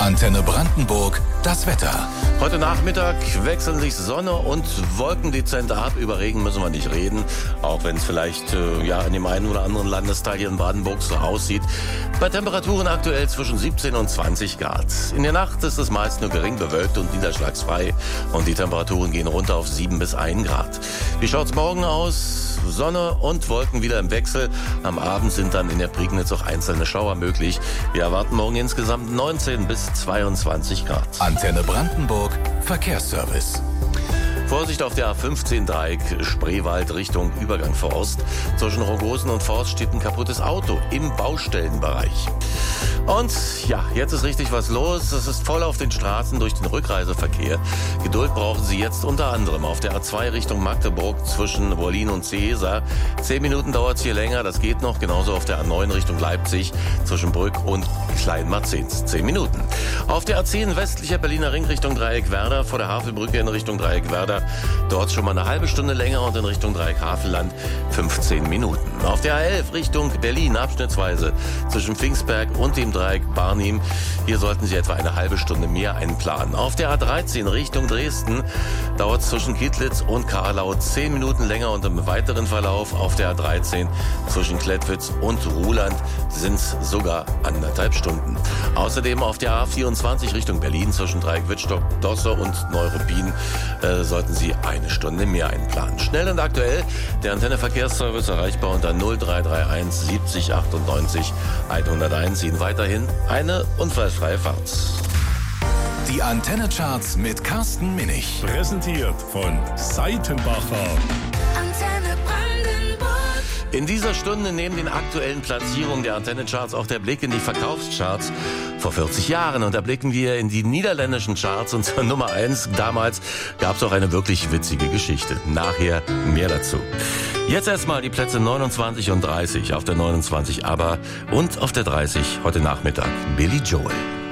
Antenne Brandenburg, das Wetter. Heute Nachmittag wechseln sich Sonne und Wolken dezent ab. Über Regen müssen wir nicht reden, auch wenn es vielleicht in dem einen oder anderen Landesteil hier in Brandenburg so aussieht. Bei Temperaturen aktuell zwischen 17 und 20 Grad. In der Nacht ist es meist nur gering bewölkt und niederschlagsfrei und die Temperaturen gehen runter auf 7 bis 1 Grad. Wie schaut's morgen aus? Sonne und Wolken wieder im Wechsel. Am Abend sind dann in der Prignitz auch einzelne Schauer möglich. Wir erwarten morgen insgesamt 19 bis 22 Grad. Antenne Brandenburg, Verkehrsservice. Vorsicht auf der A15 Dreieck Spreewald Richtung Übergang Forst. Zwischen Rogosen und Forst steht ein kaputtes Auto im Baustellenbereich. Und ja, jetzt ist richtig was los. Es ist voll auf den Straßen durch den Rückreiseverkehr. Geduld brauchen Sie jetzt unter anderem auf der A2 Richtung Magdeburg zwischen Wollin und Seesa. 10 Minuten dauert es hier länger, das geht noch. Genauso auf der A9 Richtung Leipzig zwischen Brück und Kleinmarzens. 10 Minuten. Auf der A10 westlicher Berliner Ring Richtung Dreieck Werder vor der Havelbrücke in Richtung Dreieck Werder. Dort schon mal eine halbe Stunde länger und in Richtung Dreieck Havelland 15 Minuten. Auf der A11 Richtung Berlin abschnittsweise zwischen Pfingstberg und dem Dreieck Barnim. Hier sollten Sie etwa eine halbe Stunde mehr einplanen. Auf der A13 Richtung Dresden dauert es zwischen Kittlitz und Karlau 10 Minuten länger und im weiteren Verlauf auf der A13 zwischen Klettwitz und Ruhland sind es sogar 1,5 Stunden. Außerdem auf der A24 Richtung Berlin zwischen Dreieck Wittstock, Dosse und Neuruppin sollten Sie eine Stunde mehr einplanen. Schnell und aktuell der Antenne Verkehrsservice erreichbar unter 0331 70 98 101. Ihnen weiterhin eine unfallfreie Fahrt. Die Antenne Charts mit Carsten Minich. Präsentiert von Seitenbacher. Antenne Brandenburg. In dieser Stunde neben den aktuellen Platzierungen der Antenne-Charts auch der Blick in die Verkaufscharts vor 40 Jahren. Und da blicken wir in die niederländischen Charts und zur Nummer 1. Damals gab es auch eine wirklich witzige Geschichte. Nachher mehr dazu. Jetzt erstmal die Plätze 29 und 30. Auf der 29 ABBA und auf der 30 heute Nachmittag Billy Joel.